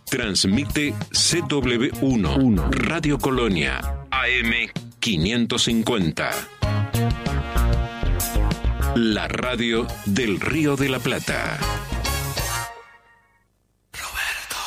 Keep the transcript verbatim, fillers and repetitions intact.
Transmite C W uno, Radio Colonia, A M quinientos cincuenta. La radio del Río de la Plata.